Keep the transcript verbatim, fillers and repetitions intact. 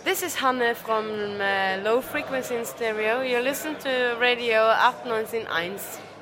This is Hanne from uh, Low Frequency in Stereo. You listen to Radio acht neunzehn eins.